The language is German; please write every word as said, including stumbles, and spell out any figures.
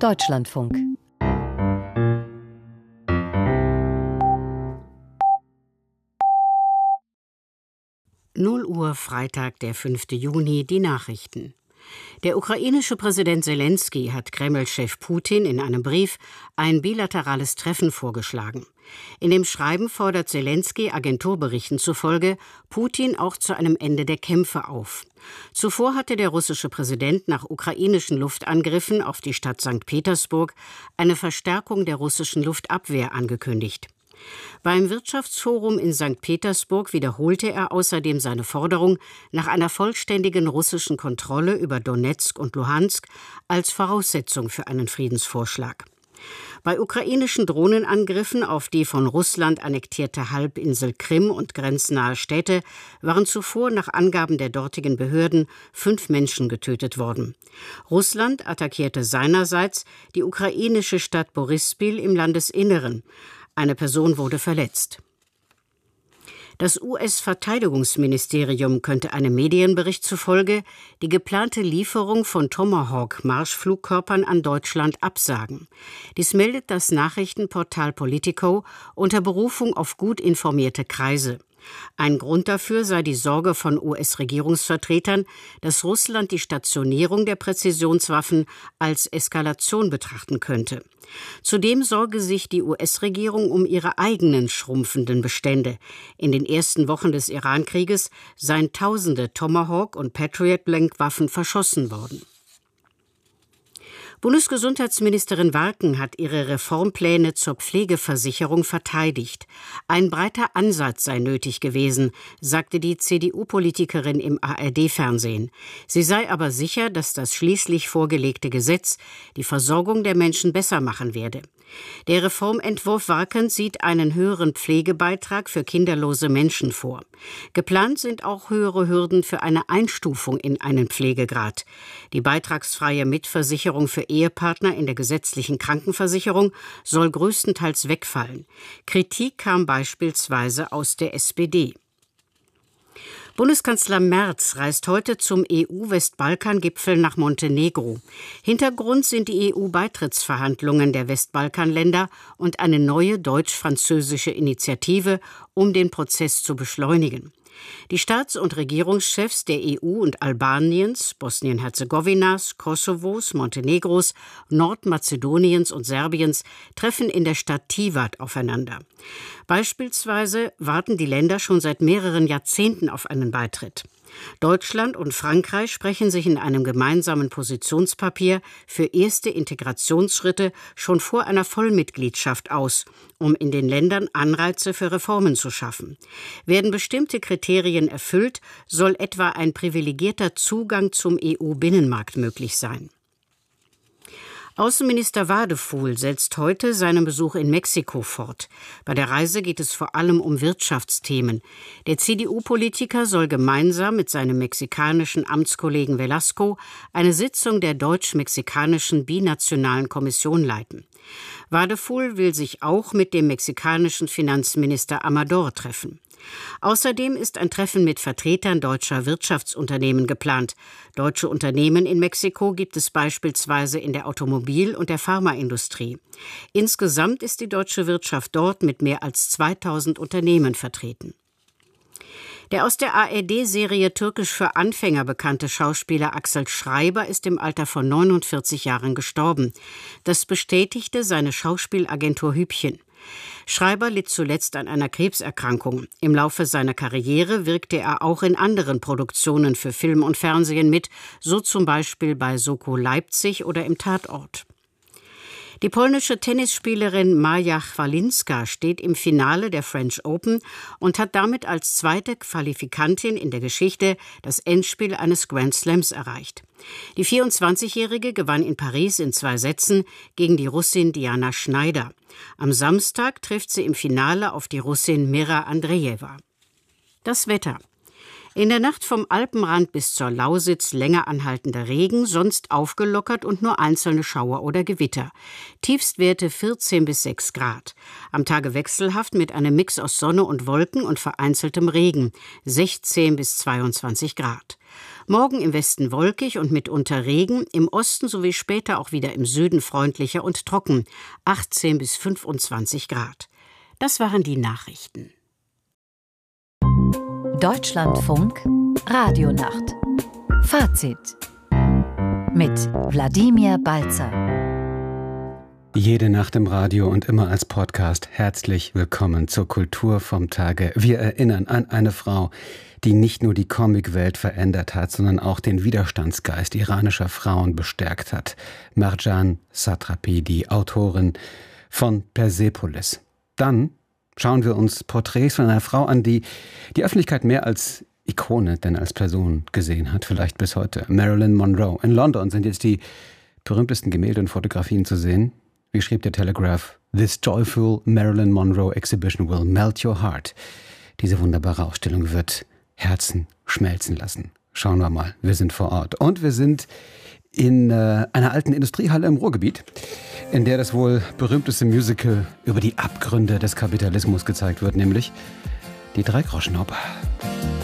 Deutschlandfunk. null Uhr, Freitag, der fünfte Juni, die Nachrichten. Der ukrainische Präsident Selenskyj hat Kreml-Chef Putin in einem Brief ein bilaterales Treffen vorgeschlagen. In dem Schreiben fordert Selenskyj Agenturberichten zufolge Putin auch zu einem Ende der Kämpfe auf. Zuvor hatte der russische Präsident nach ukrainischen Luftangriffen auf die Stadt Sankt Petersburg eine Verstärkung der russischen Luftabwehr angekündigt. Beim Wirtschaftsforum in Sankt Petersburg wiederholte er außerdem seine Forderung nach einer vollständigen russischen Kontrolle über Donezk und Luhansk als Voraussetzung für einen Friedensvorschlag. Bei ukrainischen Drohnenangriffen auf die von Russland annektierte Halbinsel Krim und grenznahe Städte waren zuvor nach Angaben der dortigen Behörden fünf Menschen getötet worden. Russland attackierte seinerseits die ukrainische Stadt Boryspil im Landesinneren. Eine Person wurde verletzt. Das U S-Verteidigungsministerium könnte einem Medienbericht zufolge die geplante Lieferung von Tomahawk-Marschflugkörpern an Deutschland absagen. Dies meldet das Nachrichtenportal Politico unter Berufung auf gut informierte Kreise. Ein Grund dafür sei die Sorge von U S-Regierungsvertretern, dass Russland die Stationierung der Präzisionswaffen als Eskalation betrachten könnte. Zudem sorge sich die U S-Regierung um ihre eigenen schrumpfenden Bestände. In den ersten Wochen des Irankrieges seien tausende Tomahawk- und Patriot-Lenkwaffen verschossen worden. Bundesgesundheitsministerin Warken hat ihre Reformpläne zur Pflegeversicherung verteidigt. Ein breiter Ansatz sei nötig gewesen, sagte die C D U-Politikerin im A R D-Fernsehen. Sie sei aber sicher, dass das schließlich vorgelegte Gesetz die Versorgung der Menschen besser machen werde. Der Reformentwurf Warkens sieht einen höheren Pflegebeitrag für kinderlose Menschen vor. Geplant sind auch höhere Hürden für eine Einstufung in einen Pflegegrad. Die beitragsfreie Mitversicherung für Ehepartner in der gesetzlichen Krankenversicherung soll größtenteils wegfallen. Kritik kam beispielsweise aus der S P D. Bundeskanzler Merz reist heute zum E U-Westbalkan-Gipfel nach Montenegro. Hintergrund sind die E U-Beitrittsverhandlungen der Westbalkanländer und eine neue deutsch-französische Initiative, um den Prozess zu beschleunigen. Die Staats- und Regierungschefs der E U und Albaniens, Bosnien-Herzegowinas, Kosovos, Montenegros, Nordmazedoniens und Serbiens treffen in der Stadt Tivat aufeinander. Beispielsweise warten die Länder schon seit mehreren Jahrzehnten auf einen Beitritt. Deutschland und Frankreich sprechen sich in einem gemeinsamen Positionspapier für erste Integrationsschritte schon vor einer Vollmitgliedschaft aus, um in den Ländern Anreize für Reformen zu schaffen. Werden bestimmte Kriterien erfüllt, soll etwa ein privilegierter Zugang zum E U-Binnenmarkt möglich sein. Außenminister Wadefuhl setzt heute seinen Besuch in Mexiko fort. Bei der Reise geht es vor allem um Wirtschaftsthemen. Der C D U-Politiker soll gemeinsam mit seinem mexikanischen Amtskollegen Velasco eine Sitzung der deutsch-mexikanischen Binationalen Kommission leiten. Wadefuhl will sich auch mit dem mexikanischen Finanzminister Amador treffen. Außerdem ist ein Treffen mit Vertretern deutscher Wirtschaftsunternehmen geplant. Deutsche Unternehmen in Mexiko gibt es beispielsweise in der Automobil- und der Pharmaindustrie. Insgesamt ist die deutsche Wirtschaft dort mit mehr als zweitausend Unternehmen vertreten. Der aus der A R D-Serie Türkisch für Anfänger bekannte Schauspieler Axel Schreiber ist im Alter von neunundvierzig Jahren gestorben. Das bestätigte seine Schauspielagentur Hübchen. Schreiber litt zuletzt an einer Krebserkrankung. Im Laufe seiner Karriere wirkte er auch in anderen Produktionen für Film und Fernsehen mit, so zum Beispiel bei Soko Leipzig oder im Tatort. Die polnische Tennisspielerin Maja Chwalinska steht im Finale der French Open und hat damit als zweite Qualifikantin in der Geschichte das Endspiel eines Grand Slams erreicht. Die vierundzwanzigjährige gewann in Paris in zwei Sätzen gegen die Russin Diana Schneider. Am Samstag trifft sie im Finale auf die Russin Mira Andrejewa. Das Wetter. In der Nacht vom Alpenrand bis zur Lausitz länger anhaltender Regen, sonst aufgelockert und nur einzelne Schauer oder Gewitter. Tiefstwerte vierzehn bis sechs Grad. Am Tage wechselhaft mit einem Mix aus Sonne und Wolken und vereinzeltem Regen, sechzehn bis zweiundzwanzig Grad. Morgen im Westen wolkig und mitunter Regen, im Osten sowie später auch wieder im Süden freundlicher und trocken, achtzehn bis fünfundzwanzig Grad. Das waren die Nachrichten. Deutschlandfunk Radionacht. Fazit mit Wladimir Balzer. Jede Nacht im Radio und immer als Podcast. Herzlich willkommen zur Kultur vom Tage. Wir erinnern an eine Frau, die nicht nur die Comicwelt verändert hat, sondern auch den Widerstandsgeist iranischer Frauen bestärkt hat. Marjan Satrapi, die Autorin von Persepolis. Dann schauen wir uns Porträts von einer Frau an, die die Öffentlichkeit mehr als Ikone denn als Person gesehen hat, vielleicht bis heute. Marilyn Monroe. In London sind jetzt die berühmtesten Gemälde und Fotografien zu sehen. Wie schrieb der Telegraph? This joyful Marilyn Monroe exhibition will melt your heart. Diese wunderbare Ausstellung wird Herzen schmelzen lassen. Schauen wir mal, wir sind vor Ort. Und wir sind in äh, einer alten Industriehalle im Ruhrgebiet, in der das wohl berühmteste Musical über die Abgründe des Kapitalismus gezeigt wird, nämlich die Dreigroschenoper.